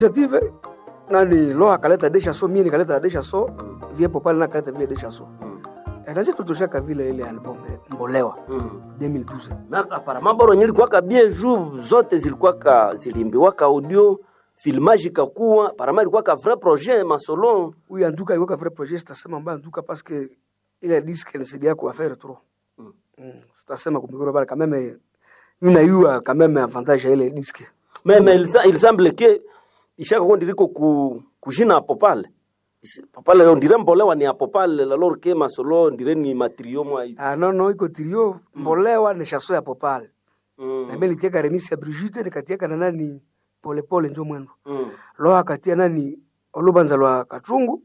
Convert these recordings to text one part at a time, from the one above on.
Initiative nani Loha kaleta desha so mimi nikaleta desha so viepo pale na kaleta vile desha so. Ndio tutoshaka vile ile album Mbolewa 2012. Na apparemment boro nyilikuwa ka bien jour zote zilikuwa zilimbiwa ka audio filmage kakuwa apparemment ilikuwa ka vrai projet masolo. Oui, en tout cas ilikuwa ka vrai projet, sitasema mbaya en tout cas parce que ile disque inasaidia kwa faire trop. Sitasema kumikoro bali quand même mimi na yua quand même avantage ile disque. Mais il semble que ishaka kwa ndiko kujina hapo pale. Papa on dirait Mbolewa ni hapo pale alors que masolo ndire ni matrio mwa hivi. Non iko trio Mbolewa ni chaso ya popale. Na mimi niteka remix ya Brigitte nikatiaka na nani pole pole njo mwendo. Loha katia nani Olubanza lwa Katrungu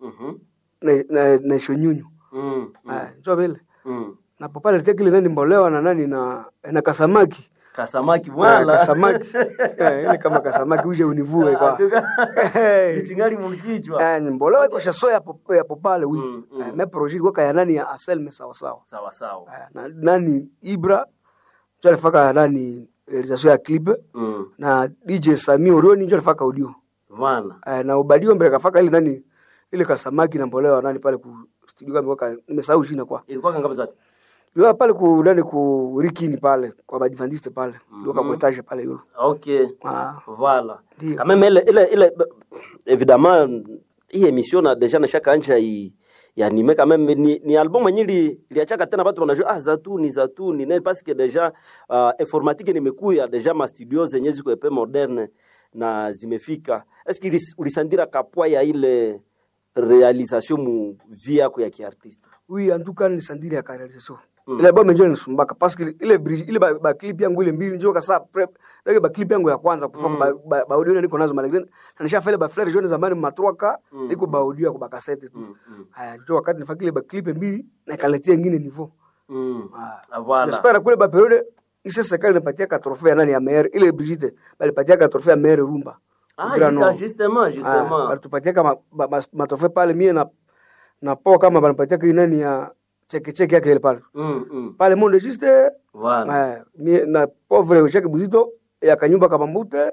na Shonyunyu. Njo vile. Na popale niteka ile nani Mbolewa na nani na Kasamaki. Kasamaki wala Kasamaki. Ile kama Kasamaki uje univue kwa. Kitingali mkichwa. Mbolewa iko chaso ya popale oui. Mais projet kwa ya nani ya Aselme sawa sawa. Sawa sawa. Na nani Ibra ndio alifaka nani realisation ya clip na DJ Sami Orioni ndio alifaka audio. Wana. Na Ubadio mbele kafaka ile nani ile Kasamaki na Mbolewa nani pale ku studio kama nimesahau jina kwa. Ilikuwa ngapi zake? Yule pale ku nani ku Rikini pale kwa Badventiste pale. Ndio kwa etage pale yule. Okay. Voilà. Kama ile évidemment hii émission na déjà na chaque anja ya anime quand même ni album nyingi iliachaka tena watu wanajua Zatuni nani parce que déjà informatique nimekuya déjà ma studio zenye ziko epe moderne na zimefika. Est-ce que ulisandira kapwa ya ile réalisation mu vie yako ya kiartiste? Oui, en tout cas ni sandira ya réalisation. Ile album njoo nisumbaka parce que ile ba clip yangu ile mbili njoo kasa prep. Ile ba clip yangu ya kwanza kufa ba audio niko nazo malgré na nishafanya ba flare jaune zamani matroka niko ba audio kwa cassette tu. Haya njoo wakati nifanya ile ba clip mbili na kaletia nyingine niveau. Voilà. J'espère kule ba periode isa serikali inapatia ka trophée nani ya maire ile Brigitte bali patia ka trophée ya maire Rumba. Justement. Bali tupatia kama ma trophée pale mie na po kama banipatia ka nani ya cheki yake ile pale. Pale monde juste voilà. Na pauvre cheki buzito ya kanyumba kama mbute.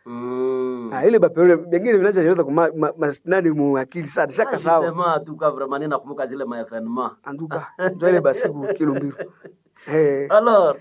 Ile ba periode bengine vinaja jeleza kwa nani mu akili sana shaka sawa. Justement tu ka vraiment nina kumbuka zile ma événement. Anduka ndio ile basi Kilumbiru. Alors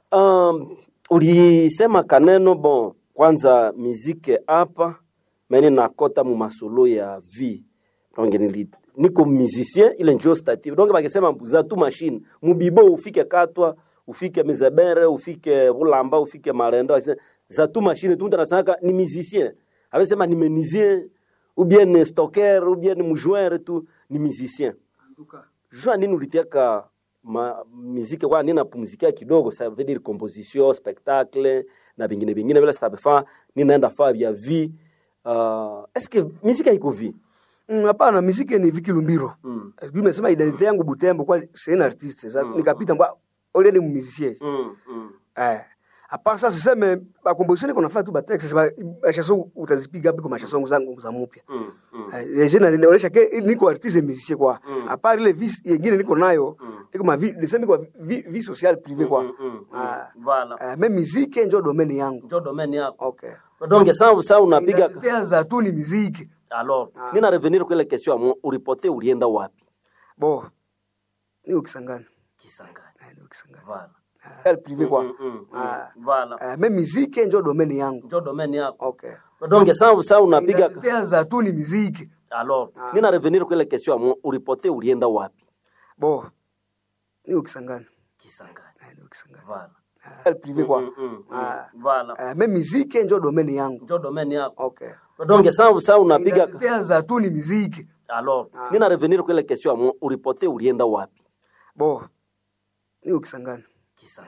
ulisema kaneno bon kwanza muziki hapa mimi nakota mu masolo ya vie. Donc niko musicien ile ndio stative. Donc bakisema mbuza tu machine mubibo ufike katwa ufike mezebere ufike ulamba ufike marendo za tu machine tu mtanasaka ni musicien. Abesema ni menuisier ou bien ni stocker ou bien ni mujoueur tu ni musicien. Anduka Jua nini ulitiaka muziki kwa nini napumzikia kidogo ça veut dire composition spectacle na vingine vile sitabefa ninaenda fa vya vie est-ce que muziki iko vie? Hapana, muziki ni Vikilumbiro. Mimi nimesema identity yangu Butembo kwa c'est artiste. Nikapita mbwa already musicien. Hapa sasa siseme ba composition niko nafanya tu ba text ba chanson utazipiga hapo kwa chanson zangu za mpya. Les jeunes inaonyesha ke niko artiste musicien kwa. Hapa ile vie nyingine niko nayo iko ma vie niseme kwa vie sociale privée kwa. Voilà. Même musique ndio domaine yangu. Ndio domaine yako. Okay. Donc ça unapiga za tu ni musique. Alors, nina revenir kwa ile question uripote ulienda wapi? Bon. Ni Kisangani. Ni Kisangani. Voilà. Elle privé quoi. Voilà. Même musique ndio domaine yangu. Ndio domaine yako. Okay. Donc ça unapiga za tu ni musique. Alors, nina revenir kwa ile question uripote ulienda wapi? Bon. Ni Kisangani. Ni Kisangani. Voilà. Elle privé quoi. Voilà. Même musique ndio domaine yangu. Ndio domaine yako. Okay. Donc ça unapiga za tu ni musique. Alors, nina revenir kwa ile question uripote ulienda wapi? Bon. Ni Kisangani.